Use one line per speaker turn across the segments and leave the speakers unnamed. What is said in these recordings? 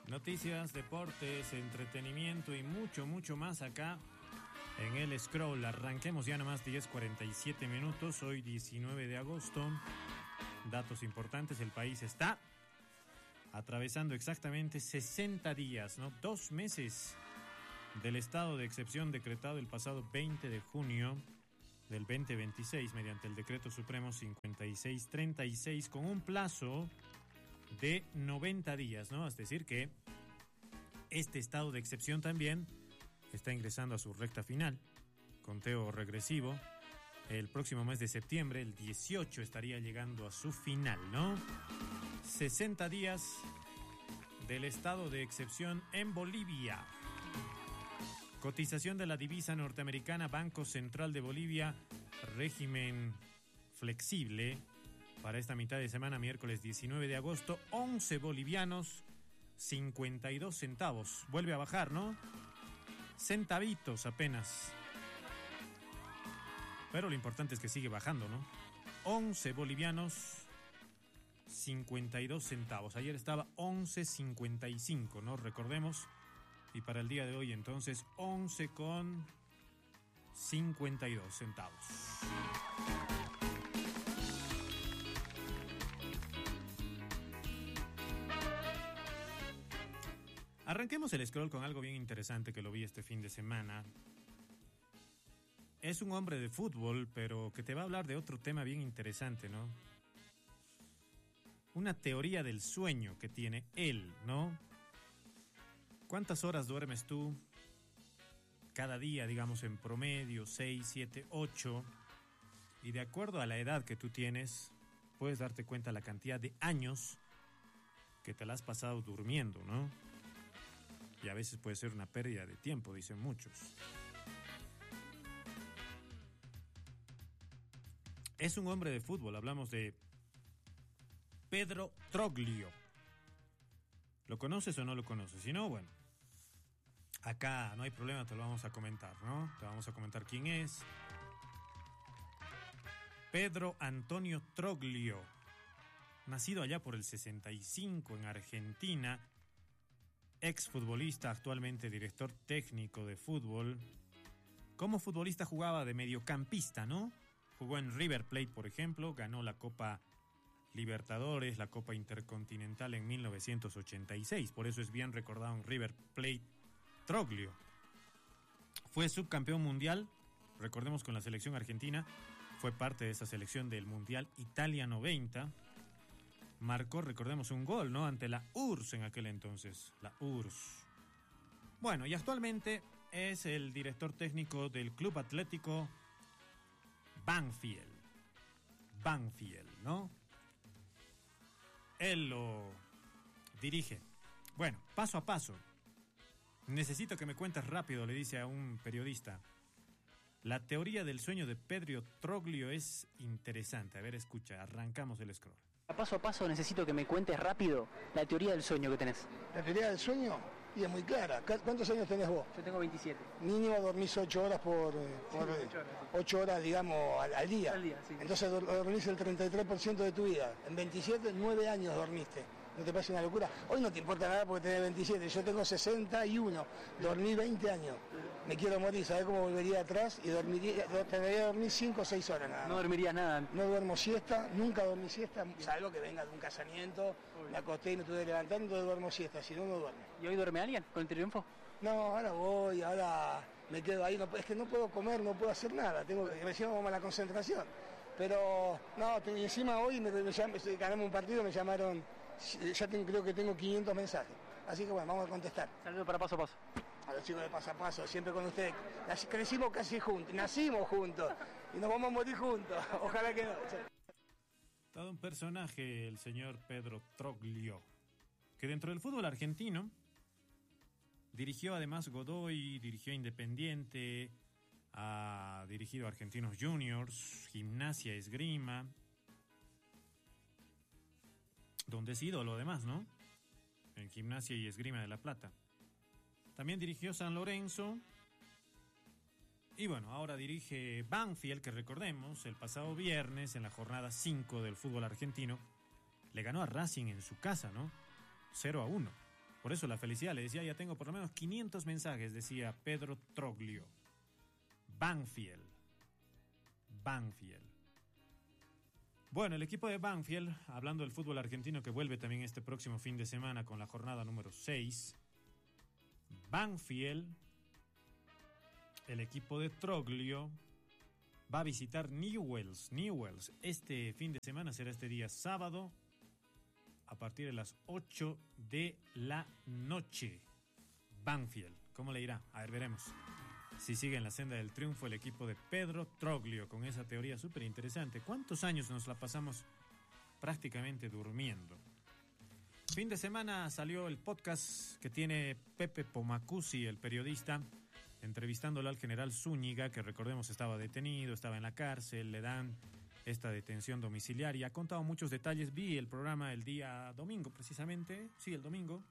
Noticias, deportes, entretenimiento y mucho, mucho más acá en el Scroll. Arranquemos ya nomás 10:47 minutos, hoy 19 de agosto. Datos importantes, el país está atravesando exactamente 60 días, ¿no? 2 meses del estado de excepción decretado el pasado 20 de junio del 2026 mediante el Decreto Supremo 5636 con un plazo de 90 días, ¿no? Es decir que este estado de excepción también está ingresando a su recta final, conteo regresivo. El próximo mes de septiembre, el 18, estaría llegando a su final, ¿no? 60 días del estado de excepción en Bolivia. Cotización de la divisa norteamericana, Banco Central de Bolivia, régimen flexible. Para esta mitad de semana, miércoles 19 de agosto, 11 bolivianos, 52 centavos. Vuelve a bajar, ¿no? Centavitos apenas. Pero lo importante es que sigue bajando, ¿no? 11 bolivianos, 52 centavos. Ayer estaba 11.55, ¿no? Recordemos. Y para el día de hoy, entonces, 11,52 centavos. Arranquemos el scroll con algo bien interesante que lo vi este fin de semana. Es un hombre de fútbol, pero que te va a hablar de otro tema bien interesante, ¿no? Una teoría del sueño que tiene él, ¿no? ¿Cuántas horas duermes tú cada día, digamos en promedio? 6, 7, 8. Y de acuerdo a la edad que tú tienes, puedes darte cuenta la cantidad de años que te la has pasado durmiendo, ¿no? Y a veces puede ser una pérdida de tiempo, dicen muchos. Es un hombre de fútbol, hablamos de Pedro Troglio. ¿Lo conoces o no lo conoces? Si no, bueno, acá no hay problema, te lo vamos a comentar, ¿no? Te vamos a comentar quién es. Pedro Antonio Troglio, nacido allá por el 65 en Argentina, exfutbolista, actualmente director técnico de fútbol. Como futbolista jugaba de mediocampista, ¿no? Jugó en River Plate, por ejemplo, ganó la Copa Libertadores, la Copa Intercontinental en 1986, por eso es bien recordado en River Plate Troglio. Fue subcampeón mundial, recordemos con la selección argentina, fue parte de esa selección del Mundial Italia 90. Marcó, recordemos, un gol, ¿no? Ante la URSS en aquel entonces, la URSS. Bueno, y actualmente es el director técnico del Club Atlético Banfield, ¿no? Él lo dirige. Bueno, paso a paso. Necesito que me cuentes rápido, le dice a un periodista. La teoría del sueño de Pedro Troglio es interesante. A ver, escucha, arrancamos el scroll.
Paso a paso necesito que me cuentes rápido la teoría del sueño que tenés.
La teoría del sueño y es muy clara. ¿Cuántos años tenés vos?
Yo tengo 27.
Mínimo dormís 8 horas por 8 horas, digamos, al día.
Al día, sí.
Entonces dormís el 33% de tu vida. En 27, 9 años dormiste. ¿No te parece una locura? Hoy no te importa nada porque tenés 27. Yo tengo 61. Dormí 20 años. Me quiero morir. ¿Sabés cómo volvería atrás? Y tendría que dormir 5 o 6 horas nada más.
No dormirías nada.
No duermo siesta. Nunca dormí siesta. Salvo que venga de un casamiento. Me acosté y me tuve que levantar. Entonces duermo siesta. Si no, no duermo.
¿Y hoy duerme alguien con el triunfo?
No, ahora voy. Ahora me quedo ahí. No, es que no puedo comer. No puedo hacer nada. Me llevo a la concentración. Pero, no, y encima hoy ganamos un partido. Me llamaron. Ya creo que tengo 500 mensajes. Así que bueno, vamos a contestar.
Saludos para paso a paso.
A los chicos de Paso a Paso, siempre con ustedes. Crecimos casi juntos, nacimos juntos y nos vamos a morir juntos. Ojalá que no.
Todo un personaje el señor Pedro Troglio, que dentro del fútbol argentino dirigió además Godoy, dirigió Independiente, ha dirigido Argentinos Juniors, Gimnasia, Esgrima, donde es ídolo además, ¿no? En Gimnasia y Esgrima de La Plata. También dirigió San Lorenzo. Y bueno, ahora dirige Banfield, que recordemos, el pasado viernes, en la jornada 5 del fútbol argentino, le ganó a Racing en su casa, ¿no? 0-1. Por eso la felicidad, le decía, ya tengo por lo menos 500 mensajes, decía Pedro Troglio. Banfield. Bueno, el equipo de Banfield, hablando del fútbol argentino que vuelve también este próximo fin de semana con la jornada número 6. Banfield, el equipo de Troglio, va a visitar Newell's. Este fin de semana será este día sábado a partir de las 8 de la noche. Banfield, ¿cómo le irá? A ver, veremos si sigue en la senda del triunfo el equipo de Pedro Troglio con esa teoría súper interesante. ¿Cuántos años nos la pasamos prácticamente durmiendo? Fin de semana salió el podcast que tiene Pepe Pomacuzzi, el periodista, entrevistándolo al general Zúñiga, que recordemos estaba detenido, estaba en la cárcel, le dan esta detención domiciliaria. Ha contado muchos detalles, vi el programa el día domingo precisamente, sí, el domingo.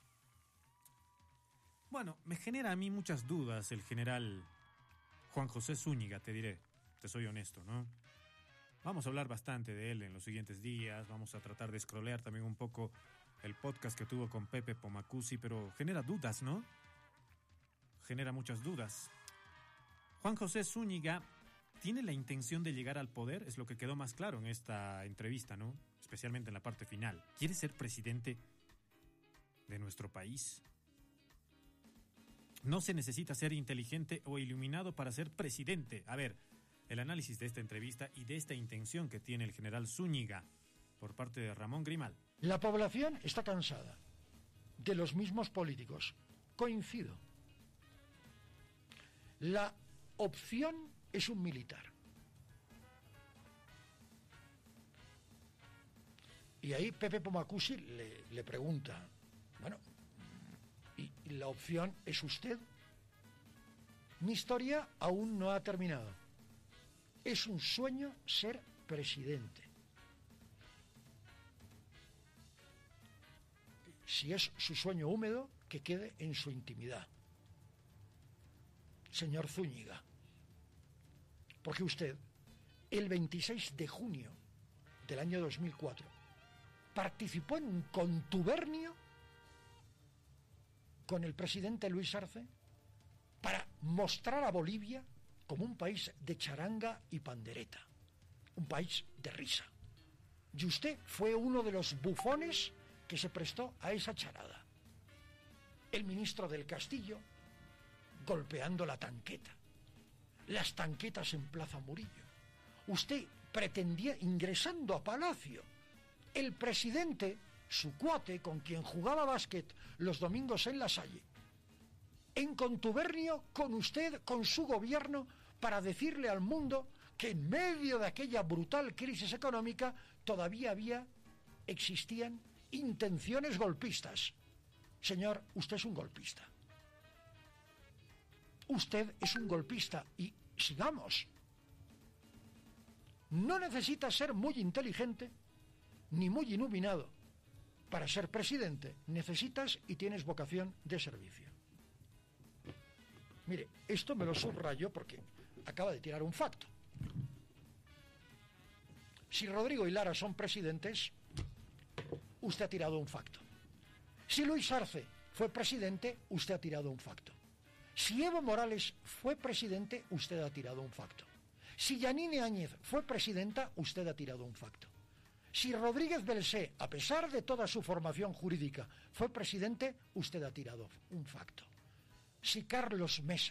Bueno, me genera a mí muchas dudas el general Juan José Zúñiga, te diré, te soy honesto, ¿no? Vamos a hablar bastante de él en los siguientes días, vamos a tratar de scrollear también un poco el podcast que tuvo con Pepe Pomacuzzi, pero genera dudas, ¿no? Genera muchas dudas. Juan José Zúñiga tiene la intención de llegar al poder, es lo que quedó más claro en esta entrevista, ¿no? Especialmente en la parte final. ¿Quiere ser presidente de nuestro país? No se necesita ser inteligente o iluminado para ser presidente. A ver, el análisis de esta entrevista y de esta intención que tiene el general Zúñiga por parte de Ramón Grimal.
La población está cansada de los mismos políticos. Coincido. La opción es un militar. Y ahí Pepe Pomacuzzi le pregunta, bueno, ¿y la opción es usted? Mi historia aún no ha terminado. Es un sueño ser presidente. Si es su sueño húmedo, que quede en su intimidad. Señor Zúñiga, porque usted, el 26 de junio del año 2004, participó en un contubernio con el presidente Luis Arce para mostrar a Bolivia como un país de charanga y pandereta, un país de risa. Y usted fue uno de los bufones que se prestó a esa charada. El ministro del Castillo golpeando la tanqueta, las tanquetas en Plaza Murillo. Usted pretendía, ingresando a Palacio, el presidente, su cuate, con quien jugaba básquet los domingos en La Salle, en contubernio con usted, con su gobierno, para decirle al mundo que en medio de aquella brutal crisis económica todavía existían intenciones golpistas. Señor, usted es un golpista. Usted es un golpista y sigamos. No necesita ser muy inteligente ni muy iluminado para ser presidente. Necesitas y tienes vocación de servicio. Mire, esto me lo subrayo porque acaba de tirar un facto. Si Rodrigo y Lara son presidentes, usted ha tirado un facto. Si Luis Arce fue presidente, usted ha tirado un facto. Si Evo Morales fue presidente, usted ha tirado un facto. Si Yanine Áñez fue presidenta, usted ha tirado un facto. Si Rodríguez Belsé, a pesar de toda su formación jurídica, fue presidente, usted ha tirado un facto. Si Carlos Mesa,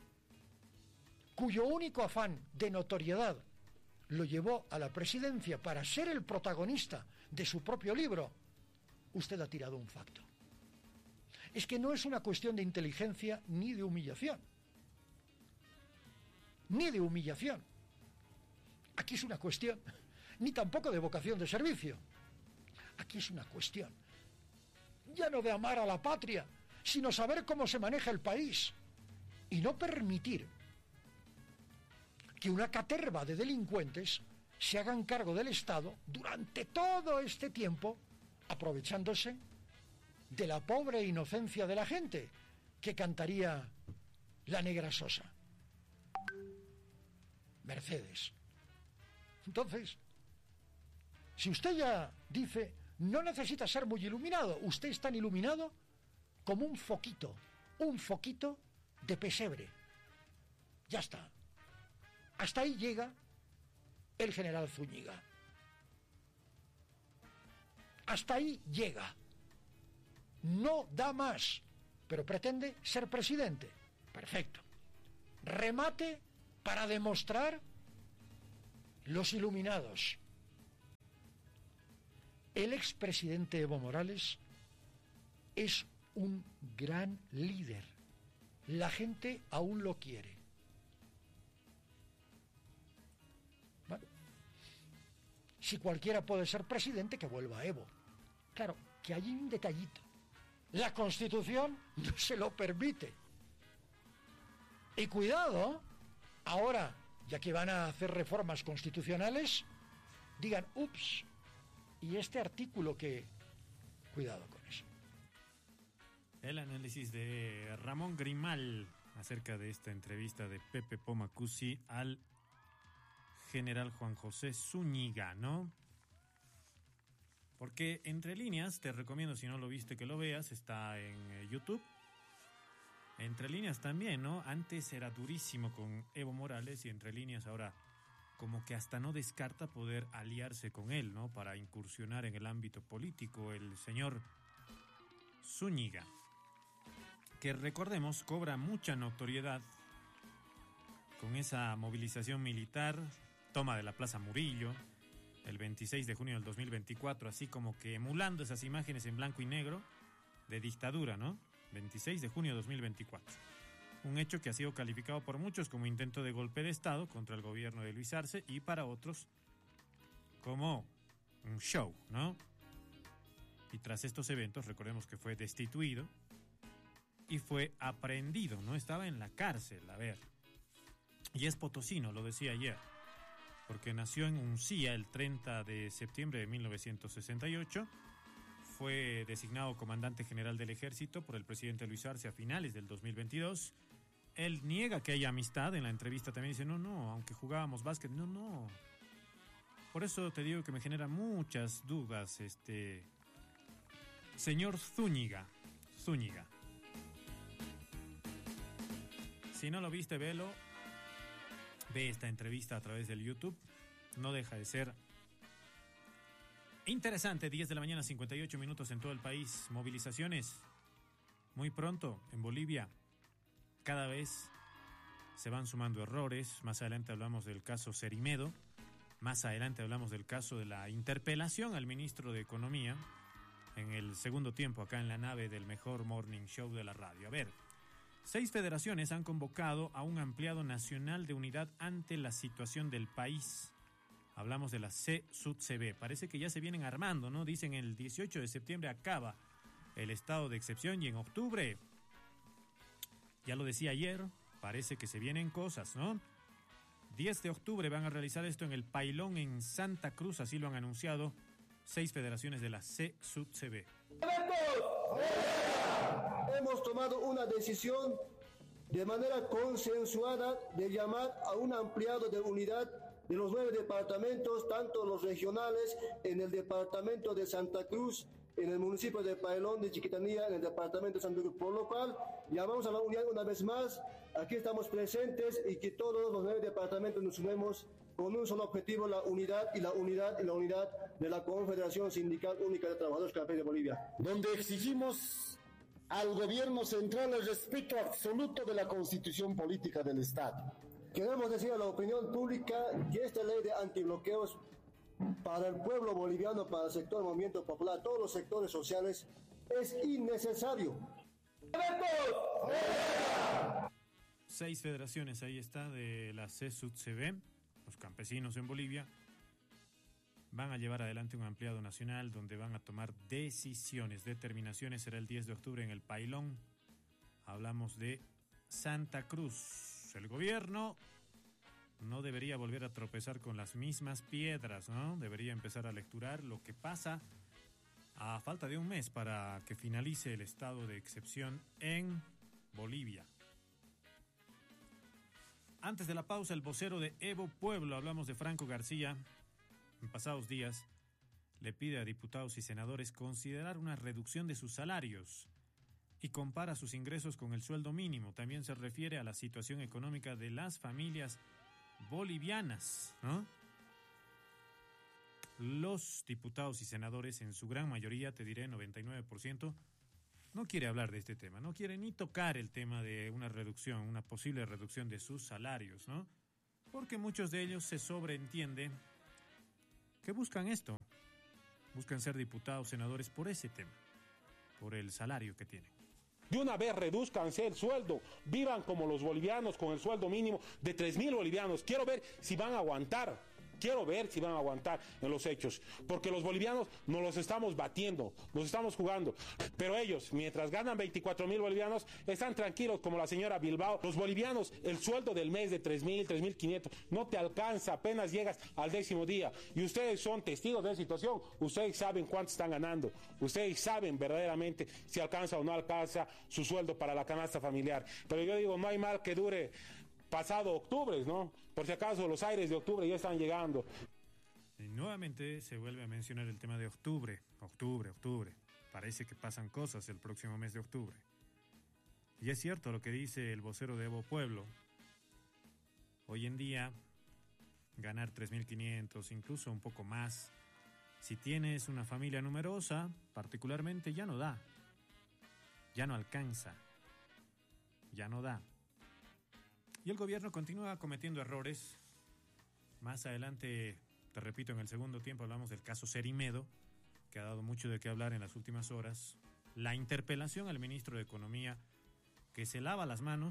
cuyo único afán de notoriedad lo llevó a la presidencia para ser el protagonista de su propio libro, usted ha tirado un facto. Es que no es una cuestión de inteligencia ni de humillación. Ni de humillación. Aquí es una cuestión, ni tampoco de vocación de servicio. Aquí es una cuestión, ya no de amar a la patria, sino saber cómo se maneja el país y no permitir que una caterva de delincuentes se hagan cargo del Estado durante todo este tiempo, aprovechándose de la pobre inocencia de la gente, que cantaría la Negra Sosa. Mercedes. Entonces, si usted ya dice, no necesita ser muy iluminado, usted es tan iluminado como un foquito de pesebre. Ya está. Hasta ahí llega el general Zúñiga. Hasta ahí llega. No da más, pero pretende ser presidente. Perfecto. Remate para demostrar los iluminados. El expresidente Evo Morales es un gran líder. La gente aún lo quiere. Bueno, si cualquiera puede ser presidente, que vuelva a Evo. Claro, que hay un detallito. La Constitución no se lo permite. Y cuidado, ahora, ya que van a hacer reformas constitucionales, digan, ups, y este artículo que... Cuidado con eso.
El análisis de Ramón Grimal acerca de esta entrevista de Pepe Pomacuzzi al general Juan José Zúñiga, ¿no? Porque entre líneas, te recomiendo, si no lo viste, que lo veas, está en YouTube. Entre líneas también, ¿no? Antes era durísimo con Evo Morales y entre líneas ahora como que hasta no descarta poder aliarse con él, ¿no? Para incursionar en el ámbito político, el señor Zúñiga, que recordemos cobra mucha notoriedad con esa movilización militar, toma de la Plaza Murillo, el 26 de junio del 2024, así como que emulando esas imágenes en blanco y negro de dictadura, ¿no? 26 de junio de 2024. Un hecho que ha sido calificado por muchos como intento de golpe de Estado contra el gobierno de Luis Arce y para otros como un show, ¿no? Y tras estos eventos, recordemos que fue destituido y fue aprehendido, ¿no? Estaba en la cárcel, a ver. Y es potosino, lo decía ayer, porque nació en Uncía el 30 de septiembre de 1968. Fue designado comandante general del ejército por el presidente Luis Arce a finales del 2022. Él niega que haya amistad. En la entrevista también dice, no, aunque jugábamos básquet, no. Por eso te digo que me genera muchas dudas señor Zúñiga. Si no lo viste, velo. Ve esta entrevista a través del YouTube. No deja de ser interesante. 10 de la mañana, 58 minutos en todo el país. Movilizaciones muy pronto en Bolivia. Cada vez se van sumando errores. Más adelante hablamos del caso Cerimedo. Más adelante hablamos del caso de la interpelación al ministro de Economía en el segundo tiempo acá en la nave del mejor morning show de la radio. A ver, 6 federaciones han convocado a un ampliado nacional de unidad ante la situación del país. Hablamos de la CSUTCB. Parece que ya se vienen armando, ¿no? Dicen el 18 de septiembre acaba el estado de excepción y en octubre, ya lo decía ayer, parece que se vienen cosas, ¿no? 10 de octubre van a realizar esto en el Pailón en Santa Cruz, así lo han anunciado 6 federaciones de la CSUTCB.
Hemos tomado una decisión de manera consensuada de llamar a un ampliado de unidad de los 9 departamentos, tanto los regionales, en el departamento de Santa Cruz, en el municipio de Pailón de Chiquitanía, en el departamento de Santa Cruz, por lo cual llamamos a la unidad una vez más. Aquí estamos presentes y que todos los 9 departamentos nos sumemos con un solo objetivo, la unidad de la Confederación Sindical Única de Trabajadores Cafés de Bolivia.
Donde exigimos al gobierno central el respeto absoluto de la Constitución Política del Estado.
Queremos decir a la opinión pública que esta ley de antibloqueos para el pueblo boliviano, para el sector del movimiento popular, todos los sectores sociales, es innecesario.
6 federaciones, ahí está, de la CSUTCB, los campesinos en Bolivia, van a llevar adelante un ampliado nacional donde van a tomar decisiones, determinaciones. Será el 10 de octubre en el Pailón. Hablamos de Santa Cruz. El gobierno no debería volver a tropezar con las mismas piedras, ¿no? Debería empezar a lecturar lo que pasa a falta de un mes para que finalice el estado de excepción en Bolivia. Antes de la pausa, el vocero de Evo Pueblo, hablamos de Franco García, en pasados días le pide a diputados y senadores considerar una reducción de sus salarios. y compara sus ingresos con el sueldo mínimo. También se refiere a la situación económica de las familias bolivianas, ¿no? Los diputados y senadores, en su gran mayoría, te diré 99%, no quiere hablar de este tema, no quiere ni tocar el tema de una reducción, una posible reducción de sus salarios, ¿no? Porque muchos de ellos se sobreentiende que buscan esto, buscan ser diputados, senadores por ese tema, por el salario que tienen.
De una vez reduzcanse el sueldo, vivan como los bolivianos con el sueldo mínimo de 3.000 bolivianos. Quiero ver si van a aguantar. Quiero ver si van a aguantar en los hechos, porque los bolivianos nos los estamos batiendo, nos estamos jugando, pero ellos, mientras ganan 24.000 bolivianos, están tranquilos como la señora Bilbao. Los bolivianos, el sueldo del mes de 3.000, 3.500, no te alcanza, apenas llegas al 10º día, y ustedes son testigos de la situación, ustedes saben cuánto están ganando, ustedes saben verdaderamente si alcanza o no alcanza su sueldo para la canasta familiar, pero yo digo, no hay mal que dure pasado octubre, ¿no? Por si acaso los aires de octubre ya están llegando.
Y nuevamente se vuelve a mencionar el tema de octubre. Parece que pasan cosas el próximo mes de octubre. Y es cierto lo que dice el vocero de Evo Pueblo. Hoy en día, ganar 3.500, incluso un poco más, si tienes una familia numerosa, particularmente, ya no da. Ya no alcanza. Ya no da. Y el gobierno continúa cometiendo errores. Más adelante, te repito, en el segundo tiempo hablamos del caso Cerimedo, que ha dado mucho de qué hablar en las últimas horas. La interpelación al ministro de Economía, que se lava las manos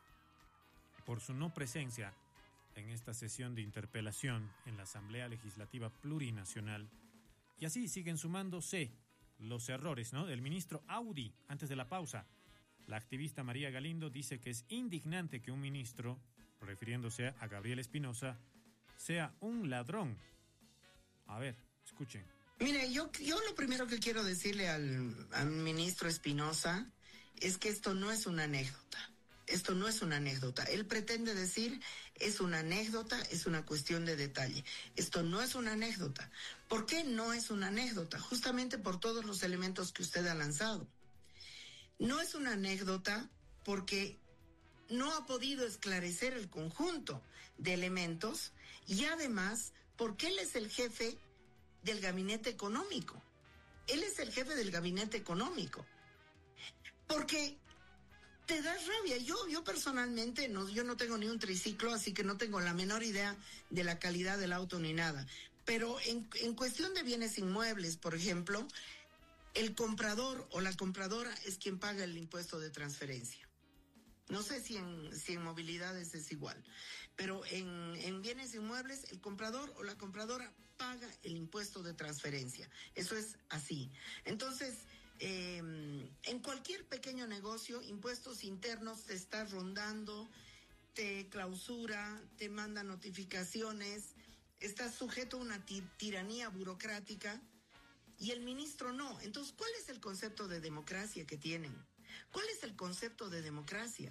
por su no presencia en esta sesión de interpelación en la Asamblea Legislativa Plurinacional. Y así siguen sumándose los errores, ¿no?, del ministro Audi. Antes de la pausa, la activista María Galindo dice que es indignante que un ministro, refiriéndose a Gabriel Espinosa, sea un ladrón. A ver, escuchen.
Mire, yo lo primero que quiero decirle al ministro Espinosa es que esto no es una anécdota. Esto no es una anécdota. Él pretende decir, es una anécdota, es una cuestión de detalle. Esto no es una anécdota. ¿Por qué no es una anécdota? Justamente por todos los elementos que usted ha lanzado. No es una anécdota porque no ha podido esclarecer el conjunto de elementos y además porque él es el jefe del gabinete económico. Él es el jefe del gabinete económico. Porque te da rabia. Yo personalmente, yo no tengo ni un triciclo, así que no tengo la menor idea de la calidad del auto ni nada. Pero en cuestión de bienes inmuebles, por ejemplo, el comprador o la compradora es quien paga el impuesto de transferencia. No sé si en movilidades es igual, pero en bienes inmuebles el comprador o la compradora paga el impuesto de transferencia. Eso es así. Entonces, en cualquier pequeño negocio, impuestos internos te está rondando, te clausura, te manda notificaciones, estás sujeto a una tiranía burocrática y el ministro no. Entonces, ¿cuál es el concepto de democracia que tienen? ¿Cuál es el concepto de democracia?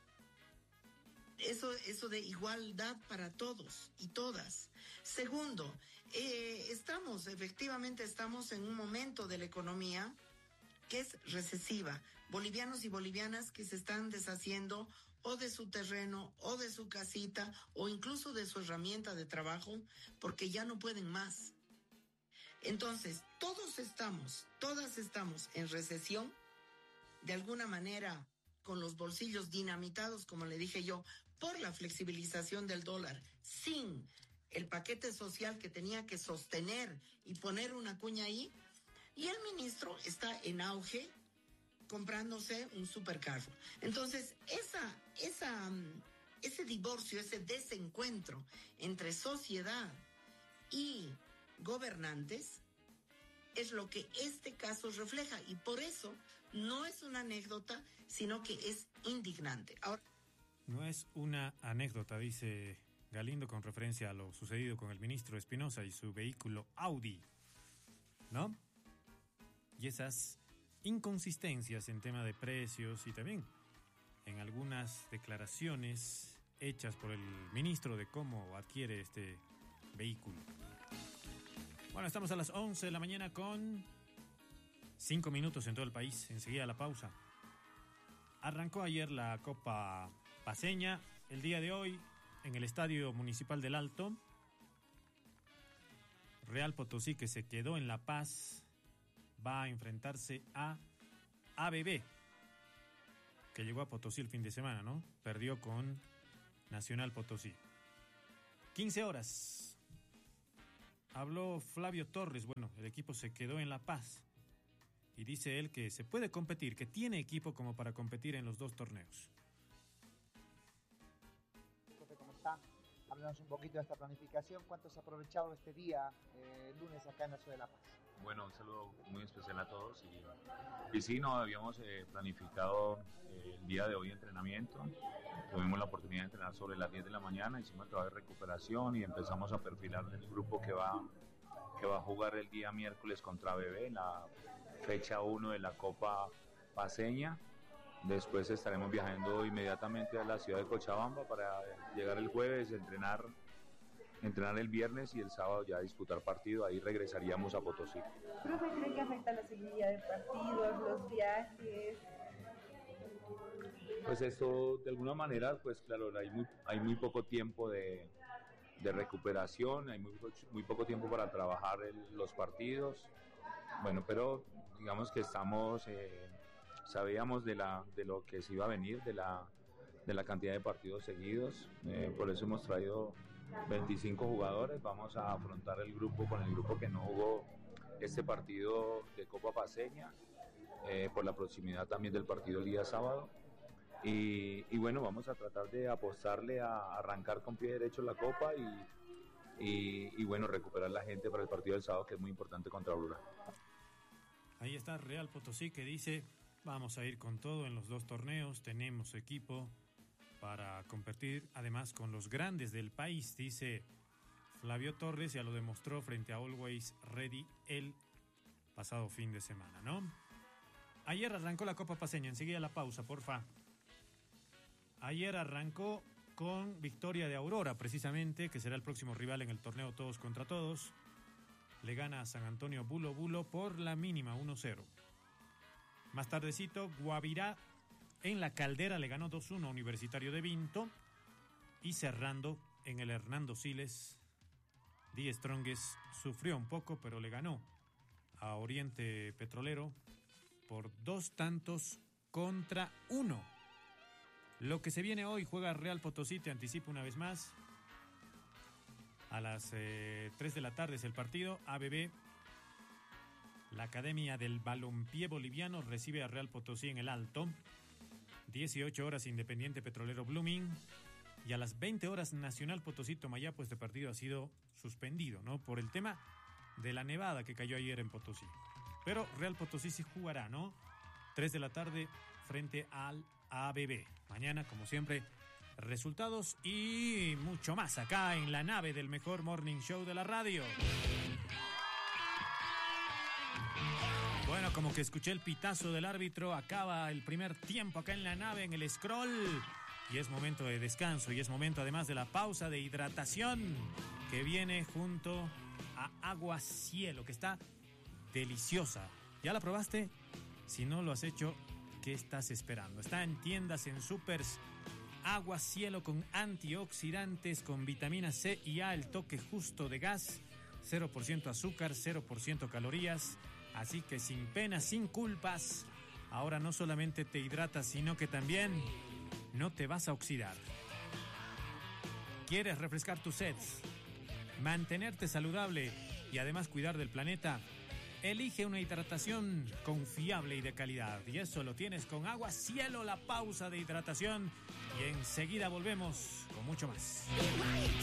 Eso de igualdad para todos y todas. Segundo, efectivamente estamos en un momento de la economía que es recesiva. Bolivianos y bolivianas que se están deshaciendo o de su terreno, o de su casita, o incluso de su herramienta de trabajo, porque ya no pueden más. Entonces, todas estamos en recesión, de alguna manera con los bolsillos dinamitados, como le dije yo, por la flexibilización del dólar, sin el paquete social que tenía que sostener y poner una cuña ahí, y el ministro está en auge comprándose un supercarro. Entonces, ese divorcio, ese desencuentro entre sociedad y gobernantes es lo que este caso refleja, y por eso no es una anécdota, sino que es indignante. Ahora,
no es una anécdota, dice Galindo, con referencia a lo sucedido con el ministro Espinosa y su vehículo Audi, ¿no? Y esas inconsistencias en tema de precios y también en algunas declaraciones hechas por el ministro de cómo adquiere este vehículo. Bueno, estamos a las 11 de la mañana con 5 minutos en todo el país. Enseguida la pausa. Arrancó ayer la Copa Paceña. El día de hoy, en el Estadio Municipal del Alto, Real Potosí, que se quedó en La Paz, va a enfrentarse a ABB, que llegó a Potosí el fin de semana, ¿no? Perdió con Nacional Potosí. 15 horas. Habló Flavio Torres. Bueno, el equipo se quedó en La Paz. Y dice él que se puede competir, que tiene equipo como para competir en los dos torneos.
Profe, ¿cómo está? Háblanos un poquito de esta planificación. ¿Cuánto se ha aprovechado este día, lunes, acá en la ciudad de La Paz?
Bueno, un saludo muy especial a todos. Y sí, no habíamos planificado el día de hoy entrenamiento. Tuvimos la oportunidad de entrenar sobre las 10 de la mañana, hicimos el trabajo de recuperación y empezamos a perfilar el grupo que va a jugar el día miércoles contra ABB, la fecha 1 de la Copa Paceña. Después estaremos viajando inmediatamente a la ciudad de Cochabamba para llegar el jueves, entrenar el viernes y el sábado ya disputar partido. Ahí regresaríamos a Potosí.
¿Profe, cree que afecta la seguidilla de partidos, los viajes?
Pues esto, de alguna manera, pues claro, hay muy poco tiempo de recuperación, hay muy poco tiempo para trabajar los partidos. Bueno, pero digamos que sabíamos de lo que se iba a venir, de la cantidad de partidos seguidos. Por eso hemos traído 25 jugadores. Vamos a afrontar el grupo con el grupo que no jugó este partido de Copa Paceña, por la proximidad también del partido el día sábado. Y bueno, vamos a tratar de apostarle a arrancar con pie derecho la Copa y bueno, recuperar la gente para el partido del sábado, que es muy importante contra Aurora.
Ahí está Real Potosí, que dice: vamos a ir con todo en los dos torneos, tenemos equipo para competir además con los grandes del país, dice Flavio Torres. Ya lo demostró frente a Always Ready el pasado fin de semana, ¿no? Ayer arrancó la Copa Paceña, enseguida la pausa, porfa. Ayer arrancó con victoria de Aurora, precisamente, que será el próximo rival en el torneo Todos contra Todos. Le gana a San Antonio Bulo Bulo por la mínima, 1-0. Más tardecito, Guavirá en la Caldera le ganó 2-1 a Universitario de Vinto. Y cerrando en el Hernando Siles, Die Strongest sufrió un poco, pero le ganó a Oriente Petrolero por 2-1. Lo que se viene hoy: juega Real Potosí, te anticipo una vez más. A las 3 de la tarde es el partido. ABB, la Academia del Balompié Boliviano, recibe a Real Potosí en el Alto. 18 horas Independiente Petrolero Blooming. Y a las 20 horas Nacional Potosí Tomayapo. Este partido ha sido suspendido, ¿no? Por el tema de la nevada que cayó ayer en Potosí. Pero Real Potosí sí jugará, ¿no? 3 de la tarde frente al ABB. Mañana, como siempre, resultados y mucho más acá en la nave del mejor morning show de la radio. Bueno, como que escuché el pitazo del árbitro, acaba el primer tiempo acá en la nave, en el scroll. Y es momento de descanso y es momento además de la pausa de hidratación que viene junto a Agua Cielo, que está deliciosa. ¿Ya la probaste? Si no lo has hecho, ¿qué estás esperando? Está en tiendas, en supers. Agua Cielo con antioxidantes, con vitamina C y A, el toque justo de gas, 0% azúcar, 0% calorías. Así que sin penas, sin culpas, ahora no solamente te hidratas, sino que también no te vas a oxidar. ¿Quieres refrescar tus seds, mantenerte saludable y además cuidar del planeta? Elige una hidratación confiable y de calidad. Y eso lo tienes con Agua Cielo, la pausa de hidratación. Y enseguida volvemos con mucho más.